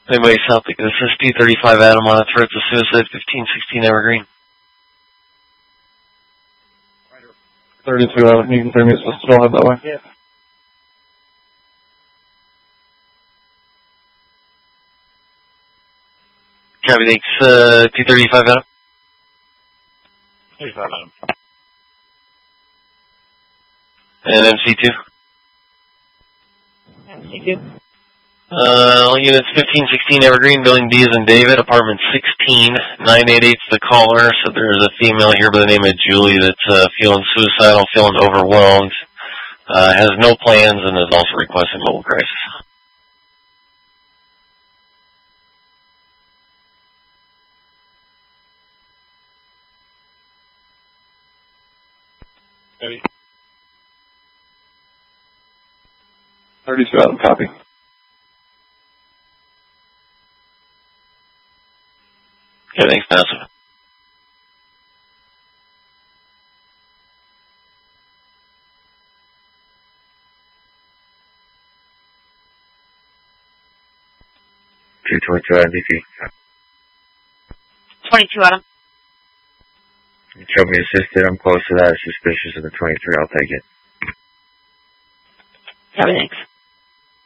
Anybody south, this is P35 Adam on a threat to suicide, 1516 Evergreen. 32 Adam, you can turn me supposed to head that way. Yeah. Copy, thanks, P35 Adam. 35 Adam. And MC2. MC2. Units 1516 Evergreen, building D as in David, apartment 16, 988's the caller. So there's a female here by the name of Julie that's feeling suicidal, feeling overwhelmed, has no plans, and is also requesting mobile crisis. Ready. 32 Adam, copy. Okay, thanks, Massive. $222 MVP. 22 Adam. Show me assisted. I'm close to that. Suspicious of the 23. I'll take it. Copy, thanks.